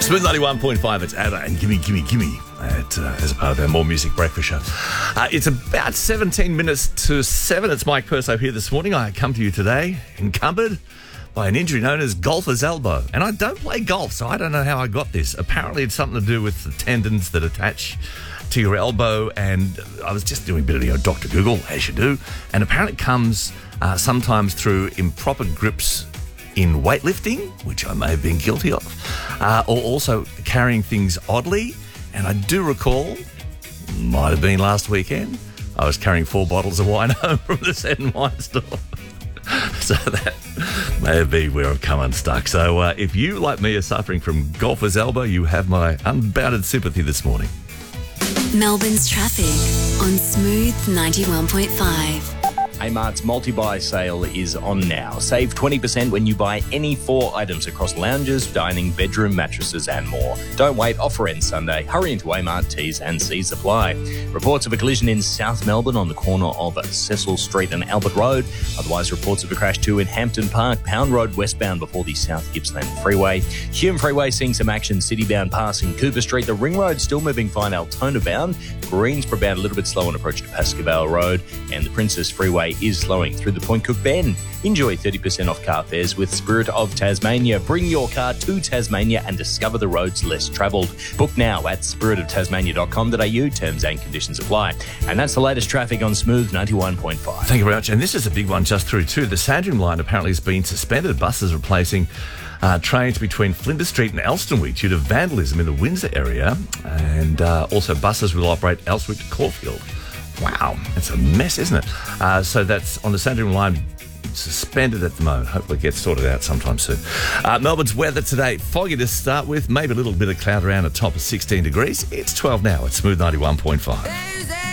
Smooth 91.5, it's ABBA and Gimme as a part of our More Music Breakfast show. It's about 17 minutes to 7. It's Mike Perso here this morning. I come to you today encumbered by an injury known as golfer's elbow. And I don't play golf, so I don't know how I got this. Apparently it's something to do with the tendons that attach to your elbow, and I was just doing a bit of Dr. Google, as you do, and apparently it comes sometimes through improper grips in weightlifting, which I may have been guilty of, or also carrying things oddly. And I do recall, might have been last weekend, I was carrying 4 bottles of wine home from the Set and Wine store. So that may be where I've come unstuck. So if you, like me, are suffering from golfer's elbow, you have my unbounded sympathy this morning. Melbourne's traffic on Smooth 91.5. Amart's multi-buy sale is on now. Save 20% when you buy any 4 items across lounges, dining, bedroom, mattresses and more. Don't wait, offer ends Sunday. Hurry into Amart, T's and C's apply. Reports of a collision in South Melbourne on the corner of Cecil Street and Albert Road. Otherwise, reports of a crash too in Hampton Park, Pound Road westbound before the South Gippsland Freeway. Hume Freeway seeing some action, citybound passing Cooper Street. The Ring Road still moving fine, Altona bound. Greensborough bound a little bit slow on approach to Pascoe Road. And the Princess Freeway is slowing through the Point Cook Bend. Enjoy 30% off car fares with Spirit of Tasmania. Bring your car to Tasmania and discover the roads less travelled. Book now at spiritoftasmania.com.au. Terms and conditions apply. And that's the latest traffic on Smooth 91.5. Thank you very much. And this is a big one just through too. The Sandringham line apparently has been suspended. Buses replacing trains between Flinders Street and Elsternwick due to vandalism in the Windsor area. And also buses will operate Elswick to Caulfield. Wow, it's a mess, isn't it? So that's on the Sandringham line, suspended at the moment. Hopefully it gets sorted out sometime soon. Melbourne's weather today, foggy to start with, maybe a little bit of cloud around a top of 16 degrees. It's 12 now at Smooth 91.5.